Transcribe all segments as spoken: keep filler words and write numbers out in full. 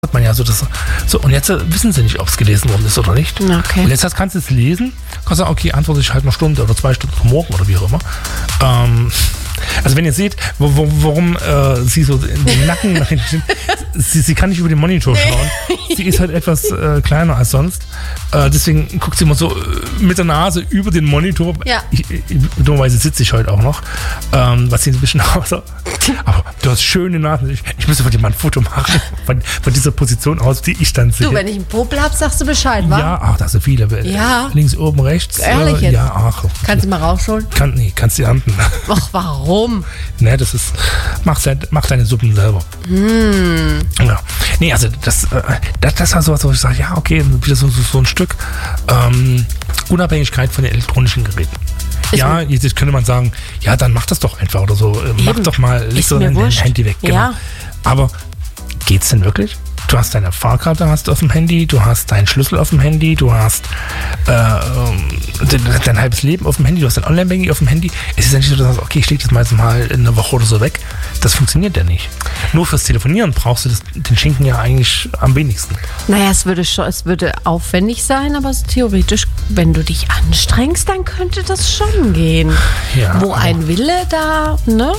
hat man ja so das. So, und jetzt äh, wissen sie nicht, ob es gelesen worden ist oder nicht. Okay. Und jetzt hast, kannst du es lesen, kannst sagen, okay, antworte ich halt eine Stunde oder zwei Stunden morgen oder wie auch immer. Ähm, also wenn ihr seht, wo, wo, warum äh, sie so in den Nacken nach hinten steht, sie, sie kann nicht über den Monitor schauen. Sie ist halt etwas äh, kleiner als sonst. Äh, deswegen guckt sie immer so äh, mit der Nase über den Monitor. Ja. Ich, ich, dummerweise sitze ich heute auch noch. Ähm, was sieht ein bisschen aus. Aber du hast schöne Nasen. Ich, ich müsste von dir mal ein Foto machen. Von, von dieser Position aus, die ich dann sehe. Du, wenn ich einen Popel hab, sagst du Bescheid, wa? Ja, ach, da sind viele. Ja. Links, oben, rechts. Ehrlich äh, jetzt? Ja, ach. Kannst du mal rausholen? Kann, nee, kannst die Hand. Ach, warum? Ne, das ist. Mach, sein, mach deine Suppen selber. Hm. Ja. Nee, also das, äh, das, das war sowas, wo ich sage, ja, okay, wieder so, so, so ein Stück ähm, Unabhängigkeit von den elektronischen Geräten. Ist ja, mir, jetzt könnte man sagen, ja, dann mach das doch einfach oder so. Äh, Mach doch mal, leg Ist so mir dein wurscht. Handy weg. Genau. Ja. Aber geht's denn wirklich? Du hast deine Fahrkarte hast auf dem Handy, du hast deinen Schlüssel auf dem Handy, du hast äh, dein, dein halbes Leben auf dem Handy, du hast dein Online-Banking auf dem Handy. Es ist ja nicht so, dass du sagst, okay, ich lege das mal jetzt mal in einer Woche oder so weg. Das funktioniert ja nicht. Nur fürs Telefonieren brauchst du das, den Schinken ja eigentlich am wenigsten. Naja, es würde schon, es würde aufwendig sein, aber so theoretisch, wenn du dich anstrengst, dann könnte das schon gehen. Ja, Wo ein Wille da, ne?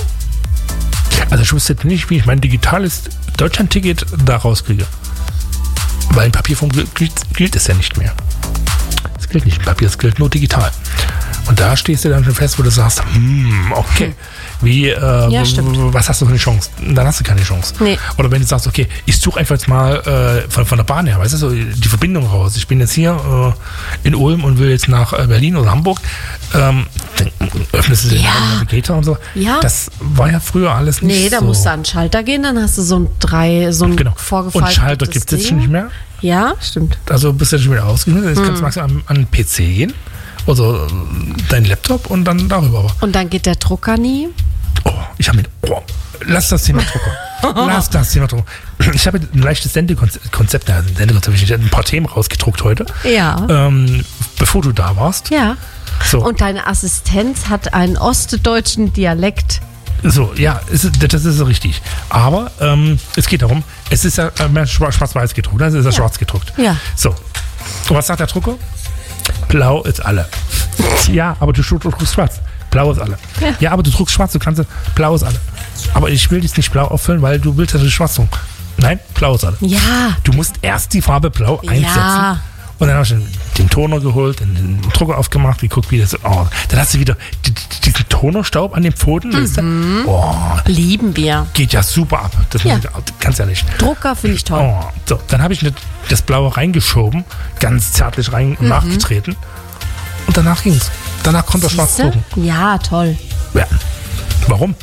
Also ich wüsste jetzt nicht, wie ich mein digitales Deutschland-Ticket da rauskriege. Weil in Papierform gilt, gilt es ja nicht mehr. Es gilt nicht in Papier, es gilt nur digital. Und da stehst du dann schon fest, wo du sagst, hm, okay, wie, äh, Ja, stimmt. was hast du für eine Chance? Dann hast du keine Chance. Nee. Oder wenn du sagst, okay, ich suche einfach jetzt mal äh, von, von der Bahn her, weißt du, so die Verbindung raus. Ich bin jetzt hier äh, in Ulm und will jetzt nach äh, Berlin oder Hamburg. Ähm, dann öffnest du den Ja. Navigator und so. Ja. Das war ja früher alles nicht Nee, da so. musst du an den Schalter gehen, dann hast du so ein drei, so ein Genau. vorgefaltetes Und Schalter gibt es jetzt schon nicht mehr. Ja, stimmt. Also bist du ja schon wieder ausgeschnitten. Jetzt kannst du maximal an, an den P C gehen. Oder dein Laptop und dann darüber. Und dann geht der Drucker nie. Oh, ich habe mit. Oh, lass das Thema Drucker. Lass das Thema Drucker. Ich habe ein leichtes Sendekonzept, ja, ein Sendekonzept, habe ich ein paar Themen rausgedruckt heute. Ja. Ähm, bevor du da warst. Ja. So, Und deine Assistenz hat einen ostdeutschen Dialekt. so ja, ist, das ist so richtig. Aber ähm, es geht darum, es ist ja äh, schwarz-weiß gedruckt, also ist ja schwarz gedruckt. Ja. So. Und was sagt der Drucker? Blau ist alle. Ja, aber du, du druckst schwarz. Blau ist alle. Ja. Ja, aber du druckst schwarz, du kannst blau ist alle. Aber ich will dich nicht blau auffüllen, weil du willst ja das schwarz drucken. Nein, blau ist alle. Ja. Du musst erst die Farbe blau einsetzen. Ja. Und dann hast du den Toner geholt, den Drucker aufgemacht, geguckt, wie das. Oh, dann hast du wieder die, die, diesen Tonerstaub an den Pfoten. Weißt du? Oh, Lieben wir. geht ja super ab. Das Ja. muss ich- kannst ja nicht. Drucker finde ich toll. Oh, so, dann habe ich ne- das Blaue reingeschoben, ganz zärtlich rein Mhm. nachgetreten. Und danach ging's. Danach konnte er schwarz Siehste? drucken. Ja, toll. Ja. Warum?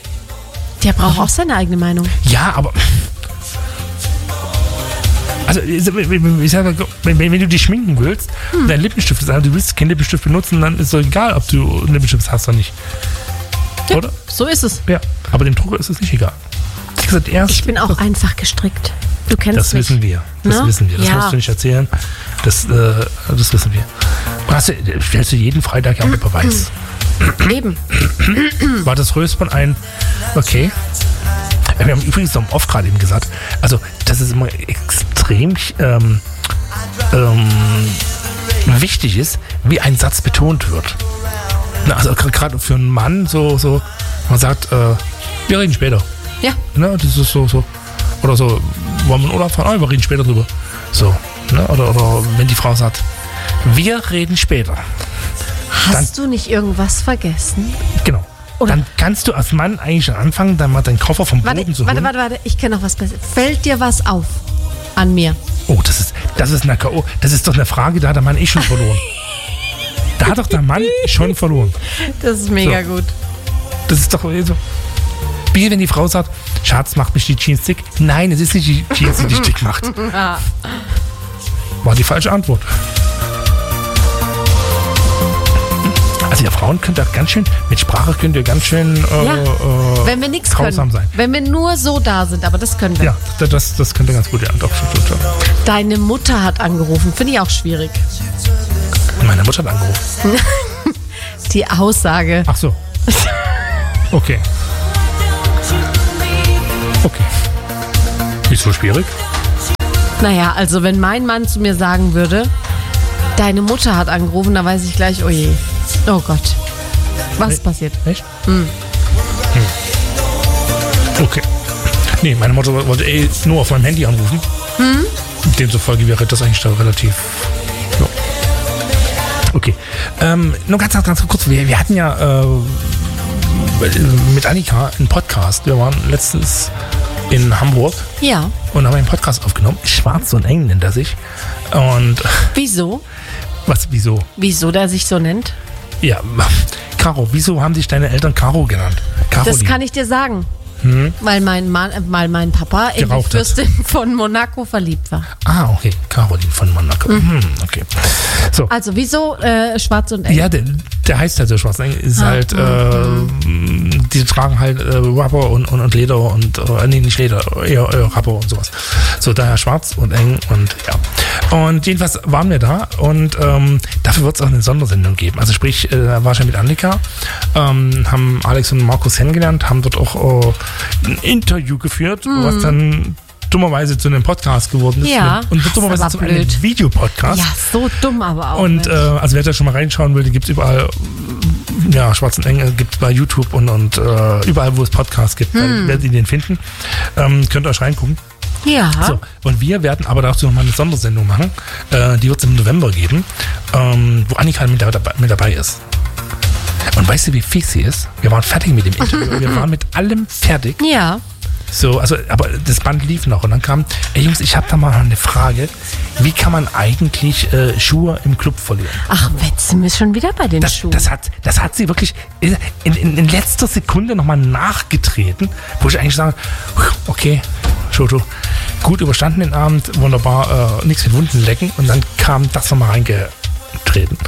Der braucht auch seine eigene Meinung. Ja, aber. Also, ich sag mal, wenn, wenn du dich schminken willst, Hm. dein Lippenstift ist, du willst keinen Lippenstift benutzen, dann ist es doch egal, ob du einen Lippenstift hast oder nicht. Oder? So ist es. Ja. Aber dem Drucker ist es nicht egal. Wie gesagt, erst, Ich bin auch einfach gestrickt. Du kennst Das mich. wissen wir. Das Ne? wissen wir. Das Ja. musst du nicht erzählen. Das, äh, das wissen wir. Und hast du, stellst du jeden Freitag ja auch mit Beweis. Eben. War das Rösmann ein. Okay. Wir haben übrigens noch oft gerade eben gesagt, also dass es immer extrem ähm, ähm, wichtig ist, wie ein Satz betont wird. Na, also gerade für einen Mann so, so man sagt, äh, wir reden später. Ja. Ne, das ist so, so. Oder so, wollen wir in Urlaub fahren? Oh, wir reden später drüber. So. Ne, oder, oder wenn die Frau sagt, wir reden später. Hast du nicht irgendwas vergessen? Genau. Oder- Dann kannst du als Mann eigentlich schon anfangen, dann mal deinen Koffer vom Warte, Boden zu holen. warte, warte, warte. Ich kenne noch was Besseres. Fällt dir was auf an mir? Oh, das ist, das ist eine K O. Das ist doch eine Frage, da hat der Mann eh schon verloren. Da hat doch der Mann schon verloren. Das ist mega So. gut. Das ist doch so. Wie wenn die Frau sagt, Schatz, macht mich die Jeans dick? Nein, es ist nicht die Jeans, die dich dick macht. War die falsche Antwort. Also ihr Frauen könnt auch ganz schön, mit Sprache könnt ihr ganz schön äh, Ja. äh, Wenn wir nichts grausam können. sein. Wenn wir nur so da sind, aber das können wir. Ja, das, das könnte ganz gut, ja, doch, schon, schon, schon. Deine Mutter hat angerufen. Finde ich auch schwierig. Meine Mutter hat angerufen. Die Aussage. Ach so. Okay. Okay. Nicht so schwierig. Naja, also wenn mein Mann zu mir sagen würde, deine Mutter hat angerufen, dann weiß ich gleich, oh je, oh Gott, was ist passiert? Echt? Hm. Hm. Okay. Nee, meine Mutter wollte eh nur auf meinem Handy anrufen. Hm? Demzufolge wäre das eigentlich da relativ... Ja. Okay. Ähm, nur ganz, ganz kurz, wir, wir hatten ja äh, mit Annika einen Podcast. Wir waren letztens in Hamburg. Ja. Und haben einen Podcast aufgenommen. Schwarz und eng nennt er sich. Und wieso? Was, wieso? Wieso der sich so nennt? Ja, Caro, wieso haben sich deine Eltern Caro genannt? Caroline. Das kann ich dir sagen. Hm? Weil, mein Mann, weil mein Papa in die Fürstin von Monaco verliebt war. Ah, okay. Caroline von Monaco. Mhm. Hm, okay. So. Also, wieso äh, schwarz und eng? Ja, der, der heißt halt so schwarz und eng. Ist ah, halt, äh, mm. die tragen halt äh, Rubber und, und, und Leder und, äh, nee, nicht Leder, eher, eher Rubber und sowas. So, daher schwarz und eng und ja. Und jedenfalls waren wir da und ähm, dafür wird es auch eine Sondersendung geben. Also, sprich, äh, da war ich ja mit Annika, ähm, haben Alex und Markus kennengelernt, haben dort auch äh, ein Interview geführt, mm. was dann dummerweise zu einem Podcast geworden ist. Ja, und dummerweise zu einem Videopodcast. Ja, so dumm aber auch. Und äh, also wer da schon mal reinschauen will, die gibt es überall, ja, Schwarz und Eng gibt es bei YouTube und, und äh, überall, wo es Podcasts gibt, hm. werdet ihr den finden. Ähm, könnt ihr euch reingucken. Ja. So, und wir werden aber dazu nochmal eine Sondersendung machen. Äh, die wird es im November geben, ähm, wo Annika mit dabei, mit dabei ist. Und weißt du, wie fies sie ist? Wir waren fertig mit dem Interview. Wir waren mit allem fertig. Ja. So, also, aber das Band lief noch und dann kam, ey Jungs, ich habe da mal eine Frage. Wie kann man eigentlich äh, Schuhe im Club verlieren? Ach, Wetzen ist schon wieder bei den das, Schuhen. Das hat, das hat sie wirklich in, in, in letzter Sekunde nochmal nachgetreten, wo ich eigentlich sage, okay, Schoto, gut überstanden den Abend, wunderbar, äh, nichts mit Wunden lecken und dann kam das nochmal reingetreten.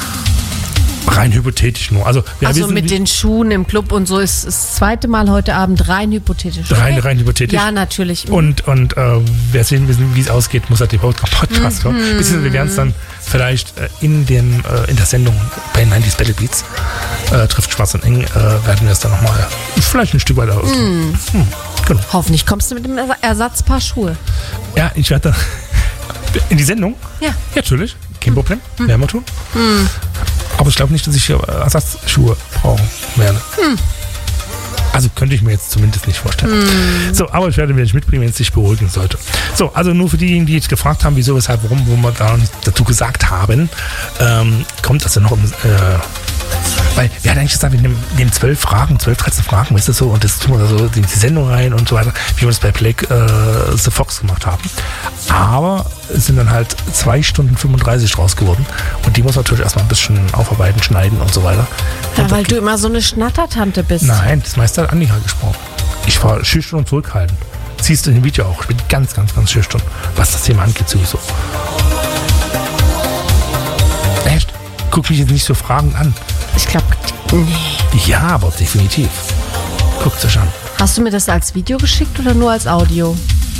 Rein hypothetisch nur. Also, wir also wissen, mit den Schuhen im Club und so ist das zweite Mal heute Abend rein hypothetisch. Rein, okay? rein hypothetisch. Ja, natürlich. Und, und äh, wer sehen will, wie es ausgeht, muss halt den Podcast hören. Mhm. Beziehungsweise wir werden es dann vielleicht äh, in, den, äh, in der Sendung bei neunzig Battle Beats äh, trifft Schwarz und Eng, äh, werden wir es dann nochmal vielleicht ein Stück weiter ausdrücken. Mhm. Hm, genau. Hoffentlich kommst du mit dem Ersatzpaar Schuhe. Ja, ich werde dann in die Sendung? Ja. Ja, natürlich. Kein Problem. Mhm. Werden wir tun. Mhm. Aber ich glaube nicht, dass ich hier Ersatzschuhe brauchen werde. Hm. Also könnte ich mir jetzt zumindest nicht vorstellen. Hm. So, aber ich werde mir nicht mitbringen, wenn es sich beruhigen sollte. So, also nur für diejenigen, die jetzt gefragt haben, wieso, weshalb, warum, wo wir da nicht dazu gesagt haben, ähm, kommt das ja noch um, äh, weil wir hatten eigentlich gesagt, wir nehmen, nehmen zwölf Fragen, zwölf, dreizehn Fragen, weißt du so, und das tun wir so in die Sendung rein und so weiter, wie wir das bei Black äh, the Fox gemacht haben. Aber es sind dann halt zwei Stunden fünfunddreißig draus geworden und die muss man natürlich erstmal ein bisschen aufarbeiten, schneiden und so weiter. Ja, und weil du immer so eine Schnattertante bist. Nein, das meiste hat Annika gesprochen. Ich war schüchtern und zurückhaltend. Siehst du in dem Video auch. Ich bin ganz, ganz, ganz schüchtern, was das Thema angeht sowieso. Echt? Guck mich jetzt nicht so fragend an. Ich glaube, nee. Ja, aber definitiv. Guckt euch an. Hast du mir das als Video geschickt oder nur als Audio?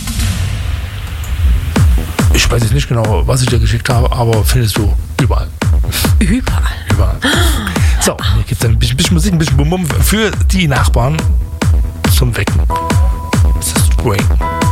Ich weiß jetzt nicht genau, was ich dir geschickt habe, aber findest du überall. Überall? Überall. So, hier gibt es ein bisschen, bisschen Musik, ein bisschen Bum-Bum für die Nachbarn zum Wecken. Das ist Rain.